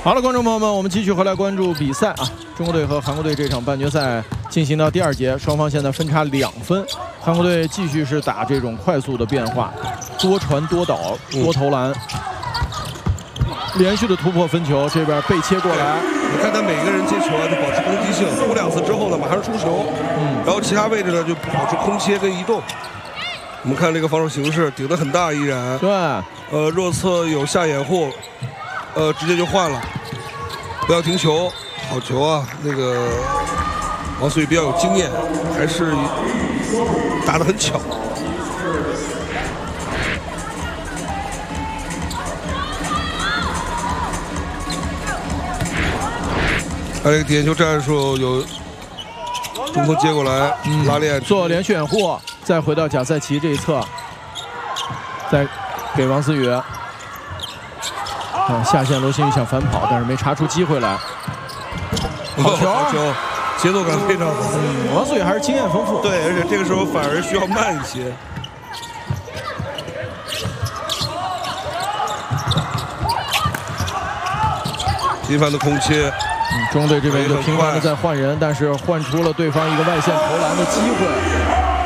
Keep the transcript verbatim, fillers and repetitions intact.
好了，观众朋友们，我们继续回来关注比赛啊！中国队和韩国队这场半决赛进行到第二节，双方现在分差两分。韩国队继续是打这种快速的变化，多传多倒，多投篮，连续的突破分球，这边背切过来。 你看他每个人接球啊，就保持攻击性，突两次之后呢，马上出球，嗯，然后其他位置呢就保持空切跟移动。我们看这个防守形势，顶得很大，依然对， 呃，弱侧有下掩护，呃，直接就换了。 不要停球，好球啊！那个王思雨比较有经验，还是打得很巧。他这个点球战术有中锋接过来，嗯、拉链做连续掩护，再回到贾赛奇这一侧，再给王思雨。 啊，下线罗新宇想反跑，但是没查出机会来。好球， 好球，节奏感非常好。 嗯，王思雨还是经验丰富。 对，而且这个时候反而需要慢一些。频繁的空切， 嗯，中队这边就频繁的在换人，但是换出了对方一个外线投篮的机会。